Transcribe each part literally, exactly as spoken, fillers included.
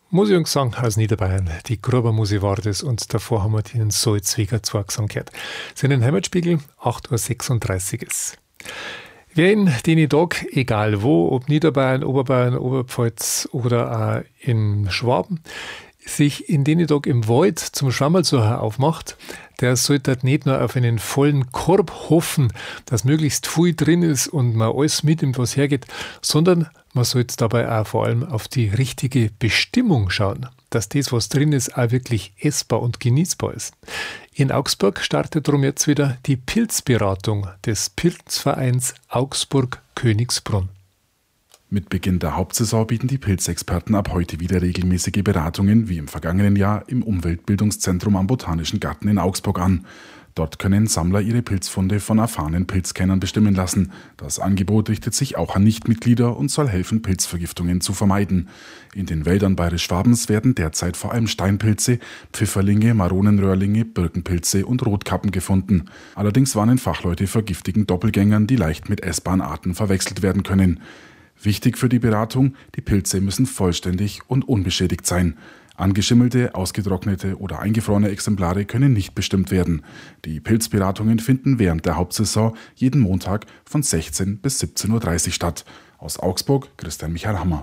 Muss ich uns sagen, aus Niederbayern. Die Gruber Musi war das und davor haben wir den Salzweger zwei gesungen gehört. Seinen Heimatspiegel acht Uhr sechsunddreißig ist. Wer in den Tag, egal wo, ob Niederbayern, Oberbayern, Oberpfalz oder auch in Schwaben, sich in den Tag im Wald zum Schwammerlsucher aufmacht, der sollte nicht nur auf einen vollen Korb hoffen, dass möglichst viel drin ist und man alles mitnimmt, was hergeht, sondern man sollte dabei auch vor allem auf die richtige Bestimmung schauen, dass das, was drin ist, auch wirklich essbar und genießbar ist. In Augsburg startet darum jetzt wieder die Pilzberatung des Pilzvereins Augsburg-Königsbrunn. Mit Beginn der Hauptsaison bieten die Pilzexperten ab heute wieder regelmäßige Beratungen, wie im vergangenen Jahr, im Umweltbildungszentrum am Botanischen Garten in Augsburg an. Dort können Sammler ihre Pilzfunde von erfahrenen Pilzkennern bestimmen lassen. Das Angebot richtet sich auch an Nichtmitglieder und soll helfen, Pilzvergiftungen zu vermeiden. In den Wäldern Bayerisch-Schwabens werden derzeit vor allem Steinpilze, Pfifferlinge, Maronenröhrlinge, Birkenpilze und Rotkappen gefunden. Allerdings warnen Fachleute vor giftigen Doppelgängern, die leicht mit essbaren Arten verwechselt werden können. Wichtig für die Beratung, die Pilze müssen vollständig und unbeschädigt sein. Angeschimmelte, ausgetrocknete oder eingefrorene Exemplare können nicht bestimmt werden. Die Pilzberatungen finden während der Hauptsaison jeden Montag von sechzehn bis siebzehn Uhr dreißig Statt. Aus Augsburg, Christian Michael Hammer.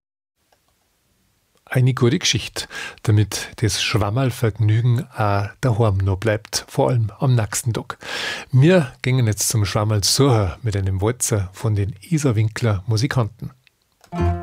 Eine gute Geschichte, damit das Schwammerlvergnügen auch daheim noch bleibt, vor allem am nächsten Tag. Wir gehen jetzt zum Schwammerlsucher mit einem Walzer von den Isarwinkler Musikanten.